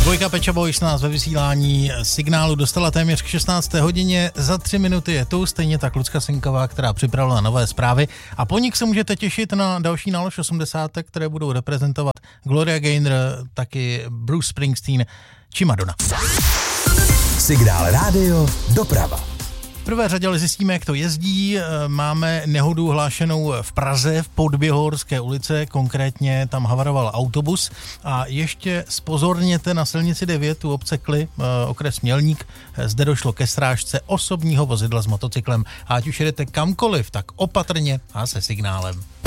Dvojka Pet Shop Boys nás ve vysílání Signálu dostala téměř k 16. hodině. Za 3 minuty je tu stejně tak Lucka Sinková, která připravila nové zprávy. A po nich se můžete těšit na další nálož 80, které budou reprezentovat Gloria Gaynor, taky Bruce Springsteen či Madonna. Signál rádio doprava. V prvé řadě ale zjistíme, jak to jezdí. Máme nehodu hlášenou v Praze v Podběhorské ulice, konkrétně tam havaroval autobus a ještě spozorněte na silnici 9 u obce Kly, okres Mělník. Zde došlo ke srážce osobního vozidla s motocyklem. A ať už jedete kamkoliv, tak opatrně a se signálem.